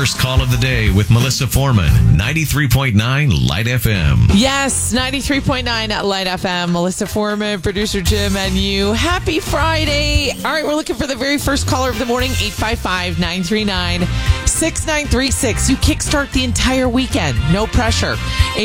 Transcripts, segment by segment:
first call of the day with Melissa Foreman, 93.9 Light FM. Yes, 93.9 at Light FM. Melissa Foreman, producer Jim, and you. Happy Friday. All right, we're looking for the very first caller of the morning, 855-939-6936. You kickstart the entire weekend. No pressure.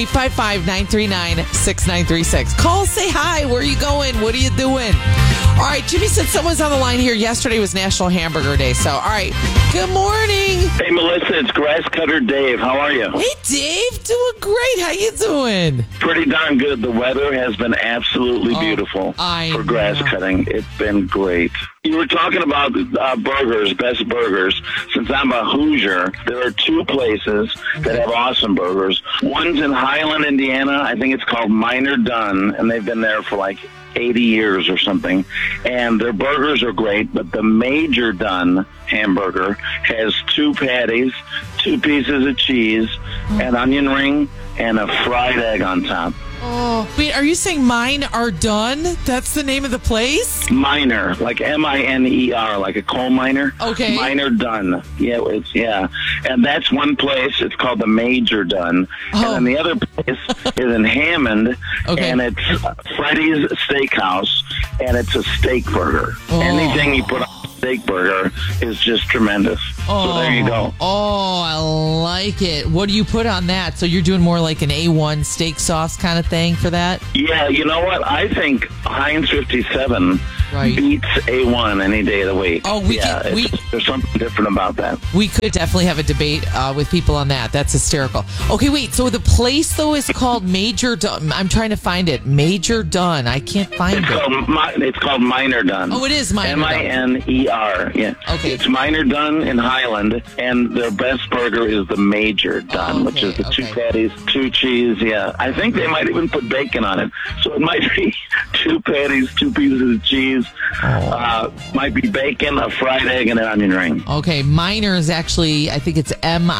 855-939-6936. Call, say hi. Where are you going? What are you doing? All right, Jimmy said someone's on the line here. Yesterday was National Hamburger Day. So, all right, good morning. Hey, Melissa, it's Grass Cutter Dave. How are you? Hey, Dave. Doing great. How you doing? Pretty darn good. The weather has been absolutely beautiful for grass cutting. It's been great. You were talking about burgers, best burgers. Since I'm a Hoosier, there are two places that have awesome burgers. One's in Highland, Indiana. I think it's called Miner Dunn, and they've been there for like 80 years or something, and their burgers are great, but the Major Dunn hamburger has 2 patties, 2 pieces of cheese, an onion ring, and a fried egg on top. Oh, wait, are you saying Mine Are Done? That's the name of the place? Miner, like M-I-N-E-R, like a coal miner. Okay. Miner Dunn. Yeah. And that's one place. It's called the Major Dunn. And then the other place is in Hammond, and it's Freddy's Steakhouse, and it's a steak burger. Anything you put on a steak burger is just tremendous. So there you go. Oh, I like it. What do you put on that? So you're doing more like an A1 steak sauce kind of thing for that? Yeah, you know what? I think Heinz 57 beats A1 any day of the week. Oh, there's something different about that. We could definitely have a debate with people on that. That's hysterical. Okay, wait. So the place, though, is called Major Dunn. I'm trying to find it. Major Dunn. I can't find it. It's called Miner Dunn. Oh, it is Miner Dunn. M-I-N-E-R. Yeah. Okay. It's Miner Dunn in Highland, and their best burger is the Major Dunn, which is the 2 patties, 2 cheese. Yeah. I think they might even put bacon on it. So it might be 2 patties, 2 pieces of cheese. Might be bacon, a fried egg, and an onion ring. Okay, Miner is actually, I think it's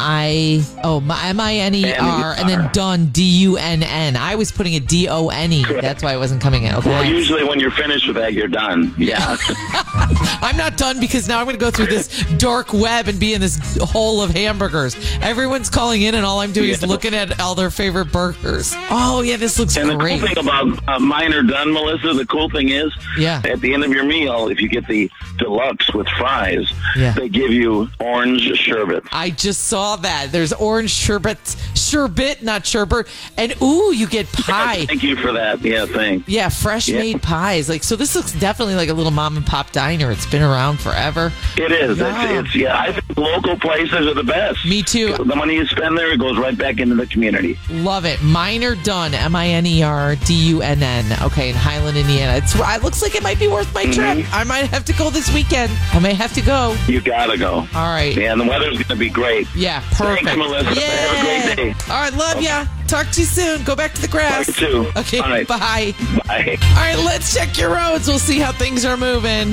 M-I-N-E-R, and then Dunn, D-U-N-N. I was putting a D-O-N-E. That's why it wasn't coming in. Okay. Well, usually when you're finished with that, you're done. Yeah. I'm not done because now I'm going to go through this dark web and be in this hole of hamburgers. Everyone's calling in, and all I'm doing is looking at all their favorite burgers. Oh, yeah, this looks great. And the cool thing about Miner Dunn, Melissa, the cool thing is, at the end of your meal, if you get the deluxe with fries, they give you orange sherbet. I just saw that. There's orange sherbet, not sherbet, and you get pie. Thank you for that. Yeah, thanks. Yeah, fresh made pies. So this looks definitely like a little mom and pop diner. It's been around forever. It is. I think local places are the best. Me too. The money you spend there, it goes right back into the community. Love it. Miner Dunn, M-I-N-E-R-D-U-N-N. Okay, in Highland, Indiana. It looks like it might be worth my trip. I might have to go this weekend. I may have to go. You gotta go. All right. Yeah, and the weather's going to be great. Yeah, perfect. Thanks, Melissa. Yay. Have a great day. All right, love ya. Talk to you soon. Go back to the grass. You too. Okay, all right. bye. Bye. All right, let's check your roads. We'll see how things are moving.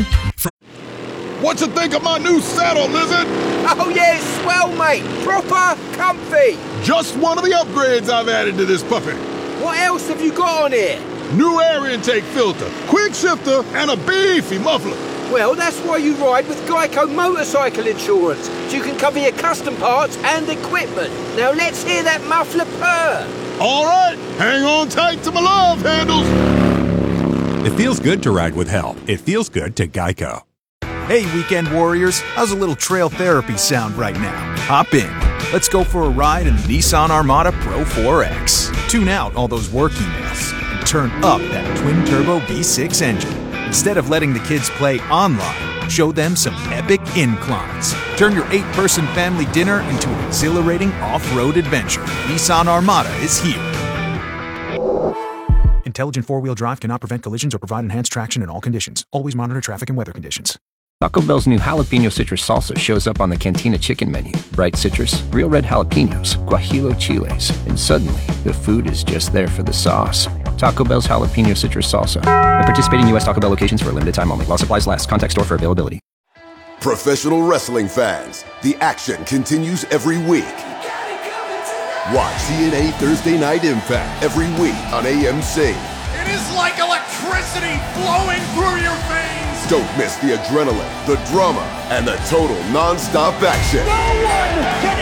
What you think of my new saddle, Lizard? Oh, yeah, it's swell, mate. Proper comfy. Just one of the upgrades I've added to this puppy. What else have you got on here? New air intake filter, quick shifter, and a beefy muffler. Well, that's why you ride with Geico Motorcycle Insurance, so you can cover your custom parts and equipment. Now let's hear that muffler purr. All right, hang on tight to my love handles. It feels good to ride with help. It feels good to Geico. Hey, weekend warriors, how's a little trail therapy sound right now? Hop in. Let's go for a ride in the Nissan Armada Pro 4X. Tune out all those work emails and turn up that twin-turbo V6 engine. Instead of letting the kids play online, show them some epic inclines. Turn your 8-person family dinner into an exhilarating off-road adventure. Nissan Armada is here. Intelligent four-wheel drive cannot prevent collisions or provide enhanced traction in all conditions. Always monitor traffic and weather conditions. Taco Bell's new jalapeno citrus salsa shows up on the Cantina chicken menu. Bright citrus, real red jalapenos, guajillo chiles, and suddenly the food is just there for the sauce. Taco Bell's jalapeno citrus salsa. At participating U.S. Taco Bell locations for a limited time only. While supplies last. Contact store for availability. Professional wrestling fans, the action continues every week. Watch TNA Thursday Night Impact every week on AMC. It is like electricity flowing through your veins. Don't miss the adrenaline, the drama, and the total non-stop action. No one can ever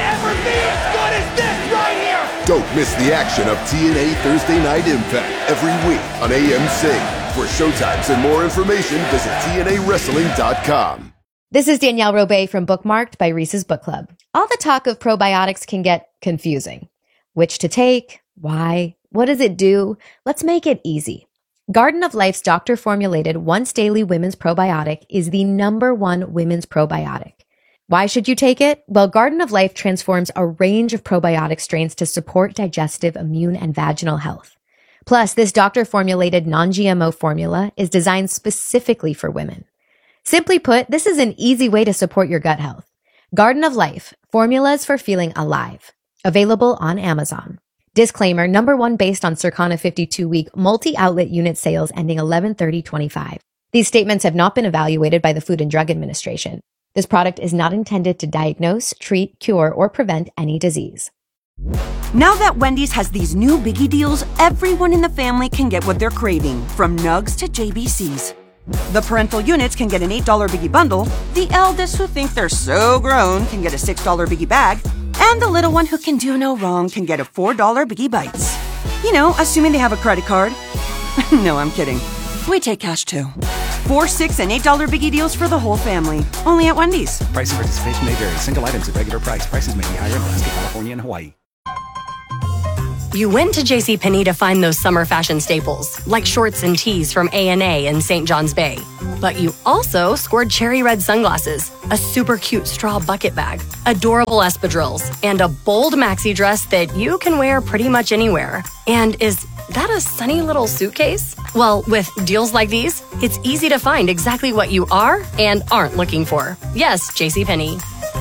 anything as good as this right here! Don't miss the action of TNA Thursday Night Impact every week on AMC. For showtimes and more information, visit TNAWrestling.com. This is Danielle Robay from Bookmarked by Reese's Book Club. All the talk of probiotics can get confusing. Which to take? Why? What does it do? Let's make it easy. Garden of Life's doctor-formulated once-daily women's probiotic is the #1 women's probiotic. Why should you take it? Well, Garden of Life transforms a range of probiotic strains to support digestive, immune, and vaginal health. Plus, this doctor-formulated non-GMO formula is designed specifically for women. Simply put, this is an easy way to support your gut health. Garden of Life, formulas for feeling alive. Available on Amazon. Disclaimer, #1 based on Circana 52-week multi-outlet unit sales ending 11/30/25. These statements have not been evaluated by the Food and Drug Administration. This product is not intended to diagnose, treat, cure, or prevent any disease. Now that Wendy's has these new biggie deals, everyone in the family can get what they're craving, from nugs to JBCs. The parental units can get an $8 biggie bundle, the eldest who think they're so grown can get a $6 biggie bag, and the little one who can do no wrong can get a $4 biggie bites. You know, assuming they have a credit card. No, I'm kidding. We take cash too. 4, 6, and $8 biggie deals for the whole family. Only at Wendy's. Price and participation may vary. Single items at regular price. Prices may be higher in Alaska, California, and Hawaii. You went to JCPenney to find those summer fashion staples, like shorts and tees from A&A in St. John's Bay. But you also scored cherry red sunglasses, a super cute straw bucket bag, adorable espadrilles, and a bold maxi dress that you can wear pretty much anywhere. And is that a sunny little suitcase? Well, with deals like these, it's easy to find exactly what you are and aren't looking for. Yes, JCPenney.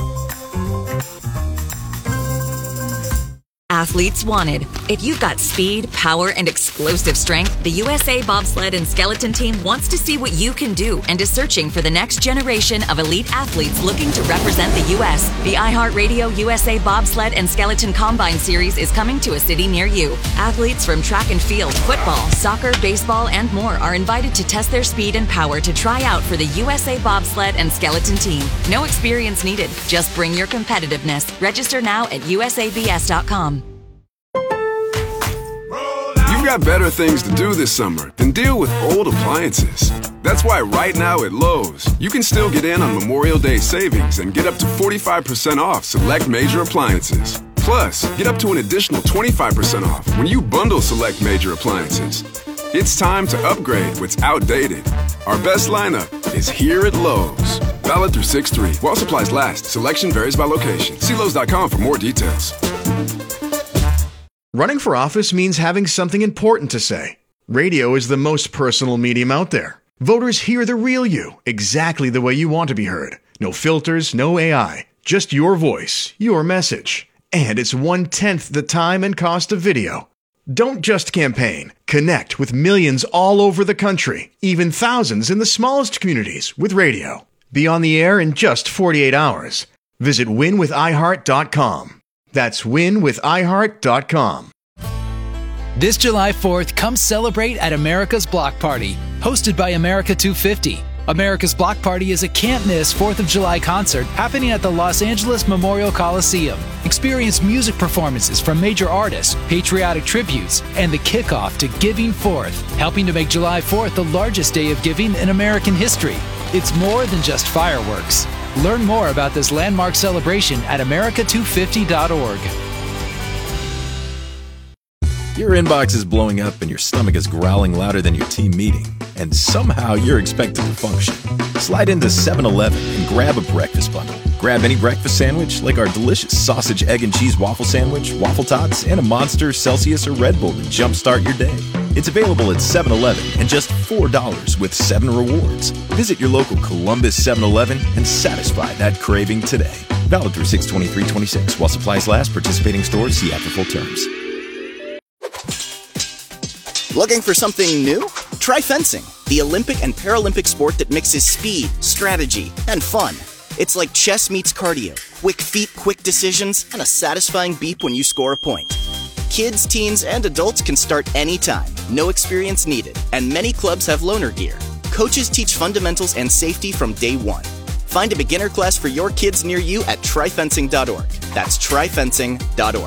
Athletes wanted. If you've got speed, power, and explosive strength, the USA Bobsled and Skeleton Team wants to see what you can do and is searching for the next generation of elite athletes looking to represent the U.S. The iHeartRadio USA Bobsled and Skeleton Combine Series is coming to a city near you. Athletes from track and field, football, soccer, baseball, and more are invited to test their speed and power to try out for the USA Bobsled and Skeleton Team. No experience needed. Just bring your competitiveness. Register now at usabs.com. You've got better things to do this summer than deal with old appliances. That's why right now at Lowe's, you can still get in on Memorial Day savings and get up to 45% off select major appliances. Plus, get up to an additional 25% off when you bundle select major appliances. It's time to upgrade what's outdated. Our best lineup is here at Lowe's. Valid through 6/3. While supplies last, selection varies by location. See Lowe's.com for more details. Running for office means having something important to say. Radio is the most personal medium out there. Voters hear the real you, exactly the way you want to be heard. No filters, no AI, just your voice, your message. And it's 1/10 the time and cost of video. Don't just campaign. Connect with millions all over the country, even thousands in the smallest communities with radio. Be on the air in just 48 hours. Visit winwithiheart.com. That's winwithiheart.com. This July 4th, come celebrate at America's Block Party, hosted by America 250. America's Block Party is a can't-miss 4th of July concert happening at the Los Angeles Memorial Coliseum. Experience music performances from major artists, patriotic tributes, and the kickoff to Giving Forth, helping to make July 4th the largest day of giving in American history. It's more than just fireworks. Learn more about this landmark celebration at america250.org. Your inbox is blowing up and your stomach is growling louder than your team meeting, and somehow you're expected to function. Slide into 7-Eleven and grab a breakfast bundle. Grab any breakfast sandwich like our delicious sausage, egg, and cheese waffle sandwich, waffle tots, and a Monster, Celsius, or Red Bull to jumpstart your day. It's available at 7-Eleven and just $4 with 7 rewards. Visit your local Columbus 7-Eleven and satisfy that craving today. Valid through 6/23/26 while supplies last. Participating stores see after full terms. Looking for something new? Try fencing, the Olympic and Paralympic sport that mixes speed, strategy, and fun. It's like chess meets cardio, quick feet, quick decisions, and a satisfying beep when you score a point. Kids, teens, and adults can start anytime, no experience needed, and many clubs have loaner gear. Coaches teach fundamentals and safety from day one. Find a beginner class for your kids near you at tryfencing.org. That's tryfencing.org.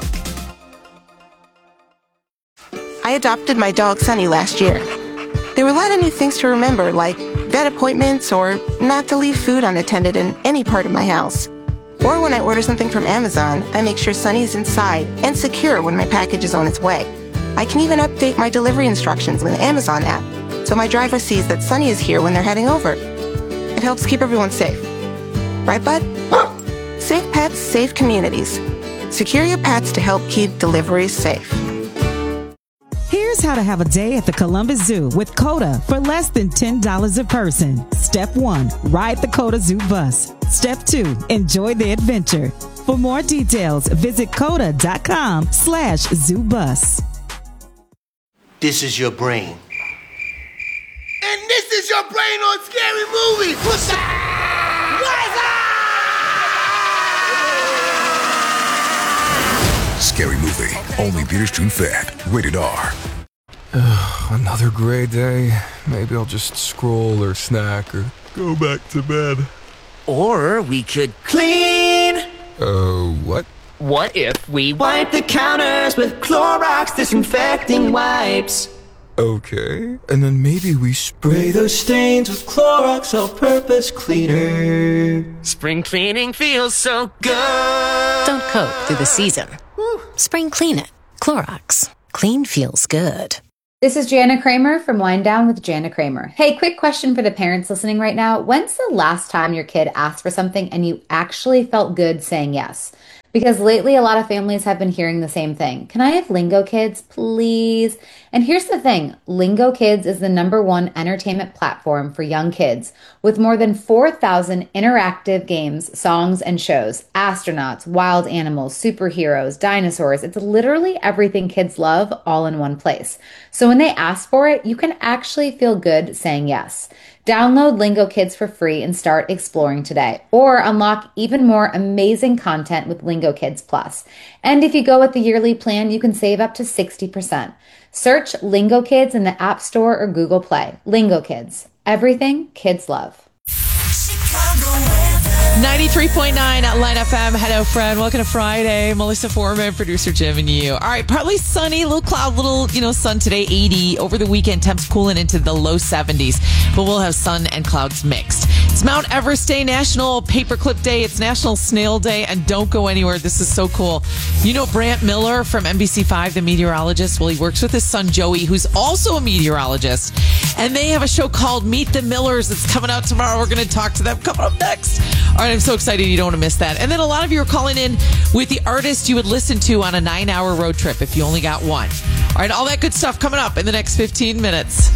I adopted my dog Sunny last year. There were a lot of new things to remember, like vet appointments or not to leave food unattended in any part of my house. Or when I order something from Amazon, I make sure Sunny is inside and secure when my package is on its way. I can even update my delivery instructions with the Amazon app, so my driver sees that Sunny is here when they're heading over. It helps keep everyone safe. Right, bud? Safe pets, safe communities. Secure your pets to help keep deliveries safe. Here's how to have a day at the Columbus Zoo with COTA for less than $10 a person. Step 1, ride the COTA Zoo bus. Step 2, enjoy the adventure. For more details, visit COTA.com/zoobus. This is your brain. And this is your brain on Scary Movie. What's up? Scary Movie. Only theaters June 5th. Rated R. Another gray day. Maybe I'll just scroll or snack or go back to bed. Or we could clean. What? What if we wipe the counters with Clorox disinfecting wipes? Okay. And then maybe we Spray those stains with Clorox all-purpose cleaner. Spring cleaning feels so good. Don't cope through the season. Spring clean it. Clorox. Clean feels good. This is Jana Kramer from Wind Down with Jana Kramer. Hey, quick question for the parents listening right now. When's the last time your kid asked for something and you actually felt good saying yes? Because lately a lot of families have been hearing the same thing. Can I have Lingo Kids, please? And here's the thing. Lingo Kids is the #1 entertainment platform for young kids with more than 4,000 interactive games, songs, and shows. Astronauts, wild animals, superheroes, dinosaurs. It's literally everything kids love all in one place. So when they ask for it, you can actually feel good saying yes. Download Lingo Kids for free and start exploring today. Or unlock even more amazing content with Lingo Kids Plus. And if you go with the yearly plan, you can save up to 60%. Search Lingo Kids in the App Store or Google Play. Lingo Kids. Everything kids love. 93.9 at Light FM. Hello, friend. Welcome to Friday. Melissa Foreman, producer Jim, and you. All right, partly sunny, little cloud, little, sun today, 80. Over the weekend, temps cooling into the low 70s, but we'll have sun and clouds mixed. It's Mount Everest Day, National Paperclip Day. It's National Snail Day, and don't go anywhere. This is so cool. You know Brant Miller from NBC5, the meteorologist? Well, he works with his son, Joey, who's also a meteorologist, and they have a show called Meet the Millers. It's coming out tomorrow. We're going to talk to them coming up next. All right, I'm so excited you don't want to miss that. And then a lot of you are calling in with the artist you would listen to on a 9-hour road trip if you only got one. All right, all that good stuff coming up in the next 15 minutes.